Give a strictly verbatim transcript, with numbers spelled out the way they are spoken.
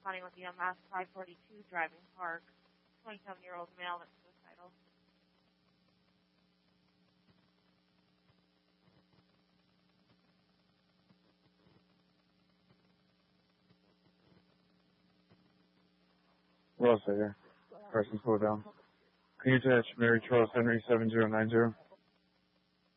responding with the M S five forty-two driving park, twenty-seven-year-old male that's suicidal. Ross here. Person slow down. Can you attach Mary Charles Henry seven zero nine zero?